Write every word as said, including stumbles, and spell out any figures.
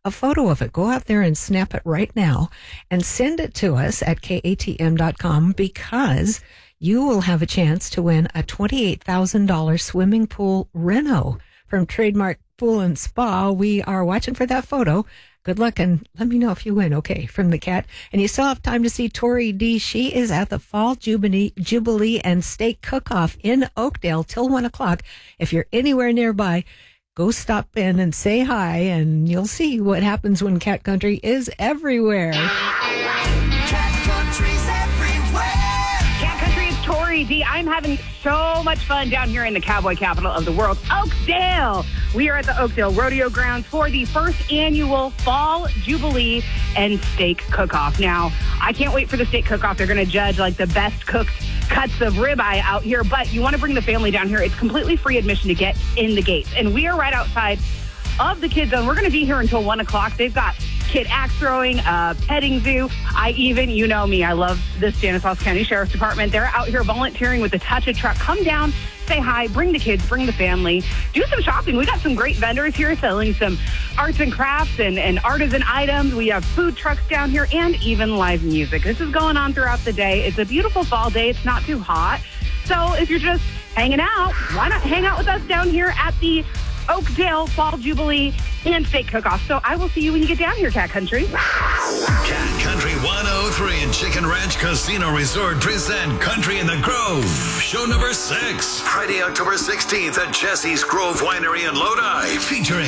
a photo of it. Go out there and snap it right now and send it to us at K A T M dot com, because you will have a chance to win a twenty-eight thousand dollars swimming pool reno from Trademark Pool and Spa. We are watching for that photo. Good luck, and let me know if you win, okay, from the cat. And you still have time to see Tori D. She is at the Fall Jubilee, Jubilee and Steak Cook-Off in Oakdale till one o'clock. If you're anywhere nearby, go stop in and say hi, and you'll see what happens when Cat Country is everywhere. Cat Country's everywhere. Cat Country is Tori D. I'm having so much fun down here in the cowboy capital of the world, Oakdale. We are at the Oakdale Rodeo Grounds for the first annual Fall Jubilee and Steak Cook-Off. Now, I can't wait for the Steak Cook-Off. They're going to judge like the best cooked cuts of ribeye out here, but you want to bring the family down here. It's completely free admission to get in the gates. And we are right outside of the kids zone. We're going to be here until one o'clock. They've got kid axe throwing, uh, petting zoo. I even, you know me, I love the Stanislaus County Sheriff's Department. They're out here volunteering with the Touch a Truck. Come down, say hi, bring the kids, bring the family, do some shopping. We got some great vendors here selling some arts and crafts and, and artisan items. We have food trucks down here and even live music. This is going on throughout the day. It's a beautiful fall day. It's not too hot. So if you're just hanging out, why not hang out with us down here at the Oakdale Fall Jubilee and Steak Cook-Off. So I will see you when you get down here, Cat Country. Cat Country one oh three and Chicken Ranch Casino Resort present Country in the Grove. Show number six. Friday, October sixteenth at Jesse's Grove Winery in Lodi. Featuring